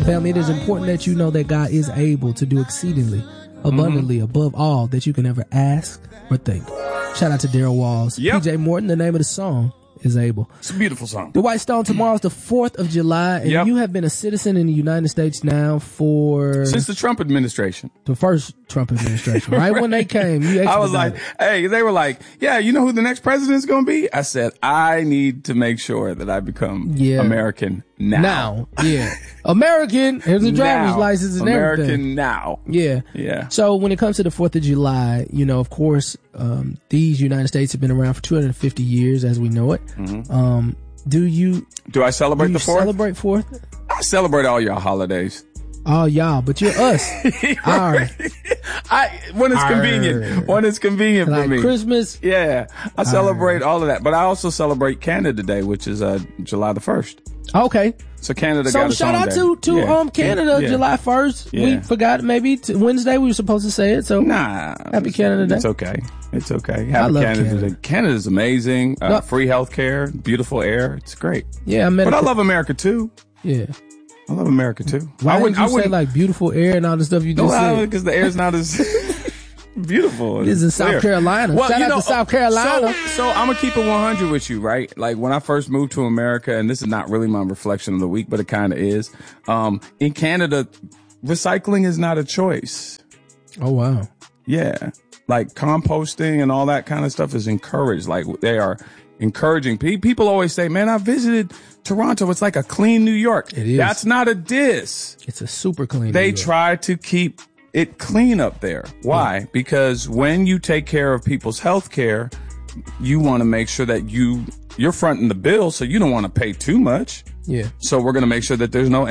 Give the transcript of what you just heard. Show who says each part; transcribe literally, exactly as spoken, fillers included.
Speaker 1: Family, it is important that you know that God is able to do exceedingly, abundantly, mm-hmm. above all that you can ever ask or think. Shout out to Daryl Walls.
Speaker 2: Yep.
Speaker 1: P J Morton, the name of the song is Able.
Speaker 2: It's a beautiful song.
Speaker 1: The White Stone, tomorrow's the fourth of July, and
Speaker 2: yep.
Speaker 1: you have been a citizen in the United States now for...
Speaker 2: Since the Trump administration.
Speaker 1: The first Trump administration. Right, right. When they came, you expedited.
Speaker 2: I was like, hey, they were like, yeah, you know who the next president is going to be? I said, I need to make sure that I become yeah. American now.
Speaker 1: Now, yeah. American, here's a driver's
Speaker 2: now.
Speaker 1: license and
Speaker 2: American
Speaker 1: everything.
Speaker 2: now.
Speaker 1: Yeah.
Speaker 2: Yeah.
Speaker 1: So when it comes to the fourth of July, you know, of course, um, these United States have been around for two hundred fifty years as we know it. Mm-hmm. Um, do you...
Speaker 2: Do I celebrate
Speaker 1: do you
Speaker 2: the fourth?
Speaker 1: celebrate fourth?
Speaker 2: I celebrate all your holidays.
Speaker 1: Oh, y'all, but you're us. Right.
Speaker 2: I when it's
Speaker 1: Arr.
Speaker 2: convenient. When it's convenient
Speaker 1: like
Speaker 2: for me.
Speaker 1: Christmas.
Speaker 2: Yeah. I celebrate
Speaker 1: Arr.
Speaker 2: all of that. But I also celebrate Canada Day, which is uh, July the first.
Speaker 1: Okay.
Speaker 2: So Canada
Speaker 1: so
Speaker 2: got its
Speaker 1: shout
Speaker 2: own
Speaker 1: out
Speaker 2: day.
Speaker 1: to, to
Speaker 2: yeah.
Speaker 1: um Canada,
Speaker 2: yeah.
Speaker 1: July first.
Speaker 2: Yeah.
Speaker 1: We forgot maybe t- Wednesday we were supposed to say it. So
Speaker 2: nah.
Speaker 1: Happy Canada Day.
Speaker 2: It's okay. It's okay. Happy
Speaker 1: I love
Speaker 2: Canada
Speaker 1: Canada.
Speaker 2: Day. Canada's amazing. Uh,
Speaker 1: no.
Speaker 2: Free healthcare, beautiful air. It's great.
Speaker 1: Yeah, I met
Speaker 2: But
Speaker 1: a,
Speaker 2: I love America too.
Speaker 1: Yeah.
Speaker 2: I love America too.
Speaker 1: Why
Speaker 2: I
Speaker 1: would
Speaker 2: wouldn't,
Speaker 1: you
Speaker 2: I
Speaker 1: say
Speaker 2: wouldn't,
Speaker 1: like beautiful air and all the stuff you just
Speaker 2: no,
Speaker 1: said?
Speaker 2: Because the air's not as beautiful.
Speaker 1: It is in South
Speaker 2: clear.
Speaker 1: Carolina.
Speaker 2: Well,
Speaker 1: Shout
Speaker 2: you
Speaker 1: out
Speaker 2: know,
Speaker 1: to South Carolina.
Speaker 2: So, so I'm gonna keep it one hundred with you, right? Like when I first moved to America, and this is not really my reflection of the week, but it kind of is. Um, in Canada, recycling is not a choice.
Speaker 1: Oh wow.
Speaker 2: Yeah, like composting and all that kind of stuff is encouraged. Like they are encouraging. People always say, "Man, I visited Toronto. It's like a clean New York."
Speaker 1: It is.
Speaker 2: That's not a diss.
Speaker 1: It's a super clean.
Speaker 2: They
Speaker 1: New York.
Speaker 2: try to keep it clean up there. Why? Yeah. Because when you take care of people's health care, you want to make sure that you, you're fronting the bill, so you don't want to pay too much.
Speaker 1: Yeah.
Speaker 2: So we're going to make sure that there's no